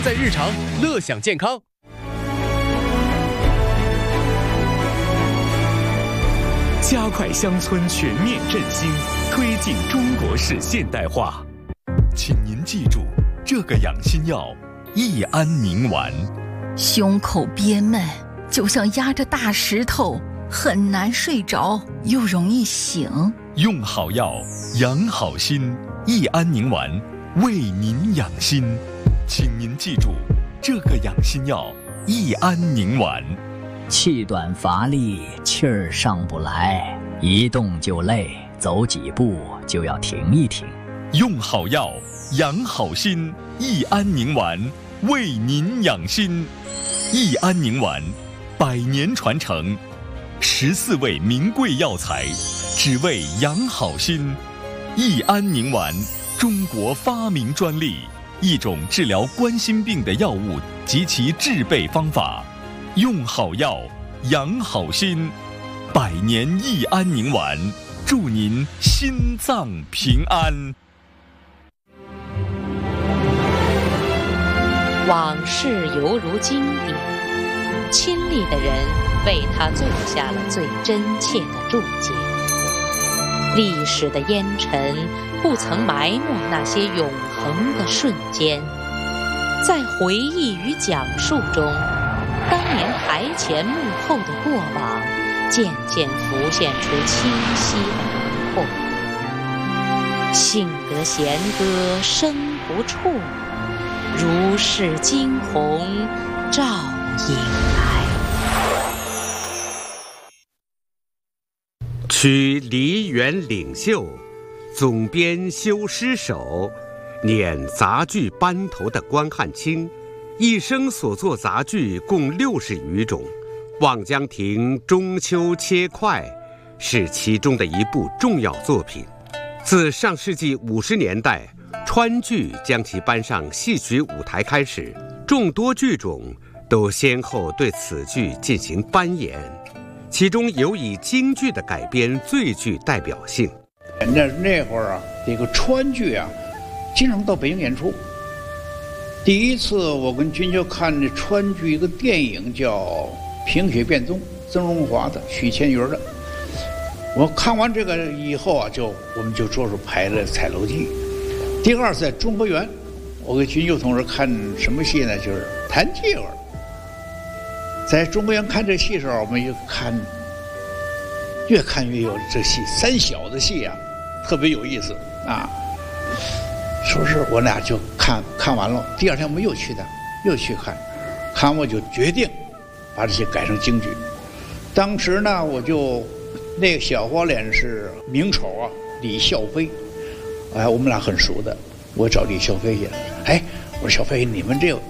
在日常，乐享健康。 加快乡村全面振兴，推进中国式现代化。 请您记住，这个养心药益安宁丸。 胸口憋闷，就像压着大石头，很难睡着，又容易醒。 用好药，养好心，益安宁丸为您养心。请您记住，这个养心药益安宁丸。 气短乏力，气儿上不来，一动就累，走几步就要停一停。 用好药，养好心，益安宁丸为您养心。益安宁丸100年传承，14味名贵药材，只为养好心。益安宁丸，中国发明专利，一种治疗冠心病的药物及其制备方法。用好药，养好心，100年益安宁丸，祝您心脏平安。 往事犹如经典，亲历的人为他做下了最真切的注解。历史的烟尘不曾埋没那些永恒的瞬间，在回忆与讲述中，当年台前幕后的过往渐渐浮现出清晰的轮廓。幸得弦歌声不辍，如是惊鸿照影来。 取梨园领袖，总编修诗手，念杂剧班头的关汉卿，一生所作杂剧共60余种，《望江亭》《中秋切块》是其中的一部重要作品。自上世纪50年代，川剧将其搬上戏曲舞台开始，众多剧种都先后对此剧进行搬演，其中有以京剧的改编最具代表性。 那会儿啊，这个川剧啊，经常到北京演出。第一次我跟君秋看这川剧一个电影叫《平雪变宗》，曾荣华的、许千云的。我看完这个以后啊，我们就着手排了《彩楼记》。第二次在中和园，我跟君秋同志看什么戏呢？就是《谭继儿》。在中和园看这戏的时候，我们就看，越看越有这戏，三小的戏啊，特别有意思啊。说是我俩就看完了，第二天我们又去看，看完我就决定把这些改成京剧。当时呢，那个小花脸是名丑啊，李孝飞，哎，我们俩很熟的，我找李孝飞去，哎，我说小飞，你们这个